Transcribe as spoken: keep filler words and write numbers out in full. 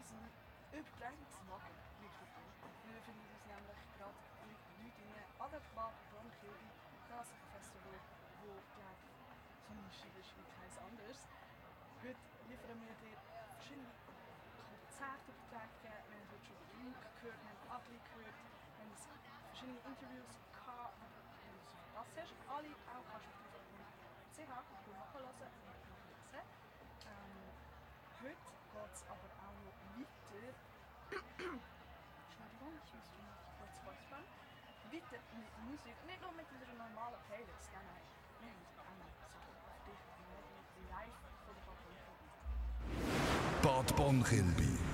unserem Übertragungswagen Mikrofon. Wir befinden uns nämlich gerade mit Leuten an der Bad Bronchilby, das Festival, wo glaube so ein Schweiz heisst anders. Heute liefern wir dir verschiedene Konzertübertragungen. Wir haben heute schon Luke gehört, wir haben Adli gehört, wir haben verschiedene Interviews gehabt. Wenn du so verpasst hast, alle auch kannst du auf C H nachhören und nachlesen. Ähm, heute geht es aber auch noch weiter. Entschuldigung, ich muss noch kurz räuspern. Weiter mit Musik, nicht nur mit unserer normalen Playlist, nein, nein. Wir haben auch noch Sachen für dich live von der Bad Bronchilby. Bad Bronchilby.